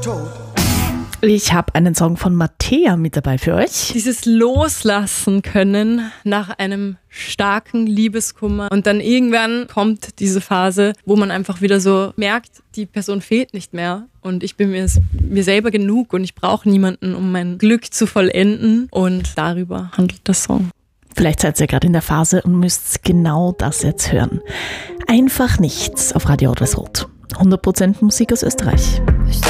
Ich habe einen Song von Mattea mit dabei für euch. Dieses Loslassen können nach einem starken Liebeskummer. Und dann irgendwann kommt diese Phase, wo man einfach wieder so merkt, die Person fehlt nicht mehr. Und ich bin mir selber genug und ich brauche niemanden, um mein Glück zu vollenden. Und darüber handelt der Song. Vielleicht seid ihr gerade in der Phase und müsst genau das jetzt hören. Einfach nichts auf Radio Rot. 100% Musik aus Österreich.